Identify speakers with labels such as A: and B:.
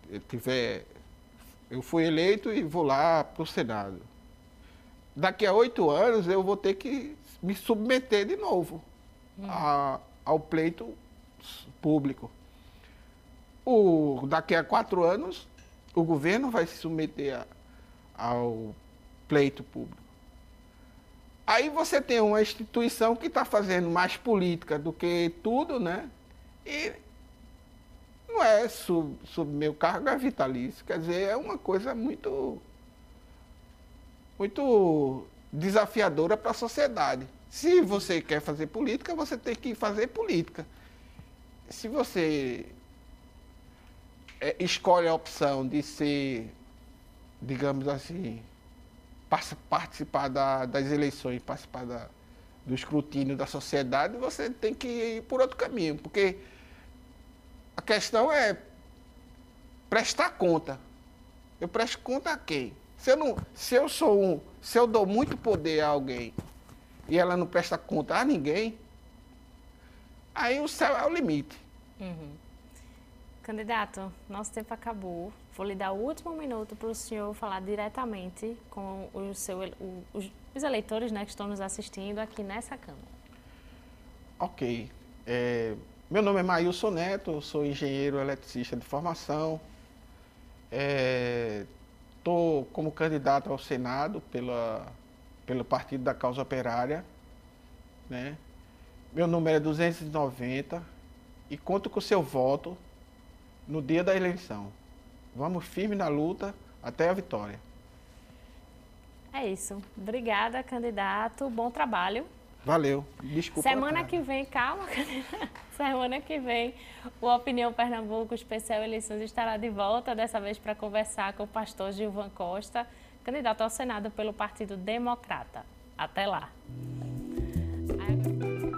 A: eu fui eleito e vou lá para o Senado. Daqui a 8 anos eu vou ter que me submeter de novo ao pleito público. Daqui a 4 anos, o governo vai se submeter ao pleito público. Aí você tem uma instituição que está fazendo mais política do que tudo, né? E não é sob meu cargo, é vitalício. Quer dizer, é uma coisa muito desafiadora para a sociedade. Se você quer fazer política, você tem que fazer política. Se você escolhe a opção de ser, digamos assim, participar das eleições, participar do escrutínio da sociedade, você tem que ir por outro caminho, porque a questão é prestar conta. Eu presto conta a quem? Se eu dou muito poder a alguém e ela não presta conta a ninguém, aí o céu é o limite.
B: Candidato, nosso tempo acabou. Vou lhe dar o último minuto para o senhor falar diretamente com os eleitores, né, que estão nos assistindo aqui nessa Câmara.
A: Ok. Meu nome é Maílson Neto, sou engenheiro eletricista de formação. Estou como candidato ao Senado pelo Partido da Causa Operária, né? Meu número é 290 e conto com o seu voto no dia da eleição. Vamos firme na luta até a vitória.
B: É isso. Obrigada, candidato. Bom trabalho.
A: Valeu. Desculpa.
B: Semana que vem, calma, candidato. Semana que vem, o Opinião Pernambuco Especial Eleições estará de volta, dessa vez para conversar com o pastor Gilvan Costa, candidato ao Senado pelo Partido Democrata. Até lá.